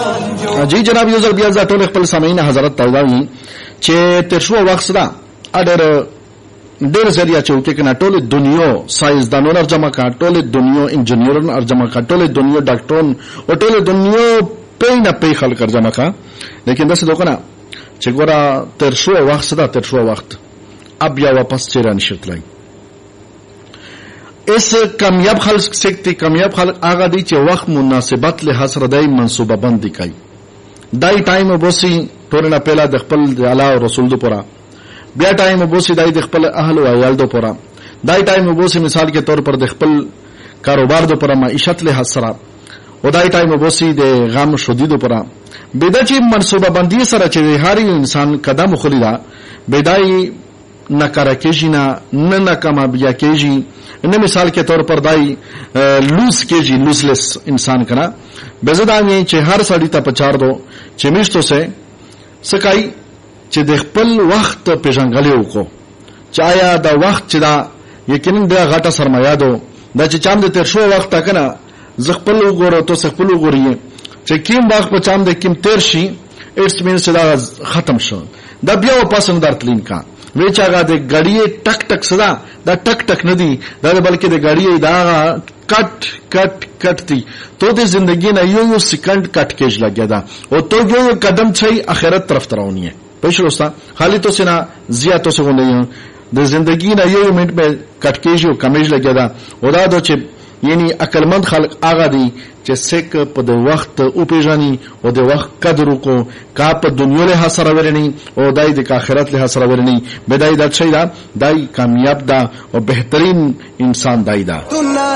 جی جناب یو ځل بیا زه ټول خپل سامعین حضرت ته وایم چې تر شو وخت سره ډېر ذریعہ چوکې کنه ټول دنیا ساينسدانونه جمع کا ټول دنیا انجینرونه جمع کا ټول دنیا ډاکټرون او ټول دنیا پینا پی خلک جمع کا لیکن داسې دوکنه چې ګوره تر شو وخت سره تر شو وخت اب یا واپس چیرې نشتلای اس کامیاب خلک سکتی کامیاب خلک هغه دي چې وخت مناسبت له حسره دای منصوبه بندي کوي دای ټایم وبوسي ټولنه پهلا د خپل الله او رسول دو پورا بیا ټایم وبوسي دای د خپل اهل او عیال دو پورا دای ټایم وبوسي مثال کے طور پر د خپل کاروبار دو پورا معیشت له حسره او دای ټایم وبوسي د غم شدید دو پورا بدایي منصوبه بندي سره چې هر انسان قدم خلیدا بدایي نکاره کېږي نه ناکامیا کېږي نه مثال کے طور پر دای لوس کېږي لوسلس انسان کنا بزدانه چې هر سړی ته پچار دو چې میشتو سه سکای چې د خپل وخت پیژنګلې وکړو چې آیا دا وخت چې دا یقینا د غټه سرمایه دو دا چې چام د تر شو وخت کنه ز خپل وګورو ته خپل وګورئ چې کیم وخت په چام د کیم تیر شي اټس مینز دا ختم شو دا بیا واپس اندر تلین کا ویچاګه د غړی ټک ټک صدا دا ټک ټک ندی دا بلکې د غړی دا کټ کټ کټ دی تو د زندگی نه یو سکند کټ کېج لګیا دا او تو یو قدم چي اخرت طرف تراونی ہے پښلوستا خالی تو سینا زیاتو څنګه د زندگی نه یو منټ به کټ کېج او کمیج لګیا دا او دا د چې یعنی عقلمند خلق هغه دي چې سک په د وخت او پیژني او د وخت قدر کو کا په دنیا له حسره ورني او دای د آخرت له حسره ورني بدای د شي دا دای کامیاب دا او بهترین انسان دای دا